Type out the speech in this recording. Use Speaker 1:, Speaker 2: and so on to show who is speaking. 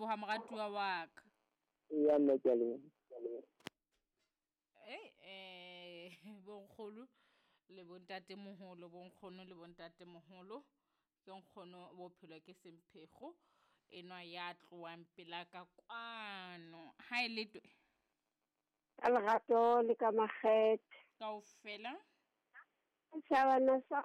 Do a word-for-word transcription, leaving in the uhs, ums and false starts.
Speaker 1: leboha moratuwa wa ka.
Speaker 2: Ya nna ke a leboha.
Speaker 1: Eh eh bonkgolo le bontate moholo bonkgono le bontate moholo ke nkgono bophelo ke semphego enwa ya tloang pela ka kwano ha ile twe
Speaker 3: ka lerato le ka makgethe
Speaker 1: kaofela
Speaker 3: sa bana sa